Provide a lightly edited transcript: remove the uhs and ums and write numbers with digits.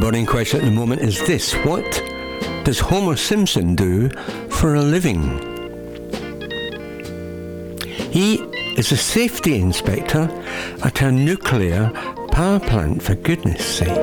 burning question at the moment is this: what does Homer Simpson do for a living? He is a safety inspector at a nuclear power plant, for goodness sake.